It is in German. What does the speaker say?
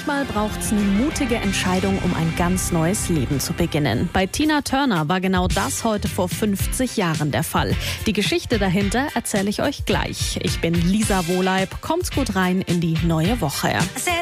Manchmal braucht's eine mutige Entscheidung, um ein ganz neues Leben zu beginnen. Bei Tina Turner war genau das heute vor 50 Jahren der Fall. Die Geschichte dahinter erzähle ich euch gleich. Ich bin Lisa Wohleib. Kommt's gut rein in die neue Woche.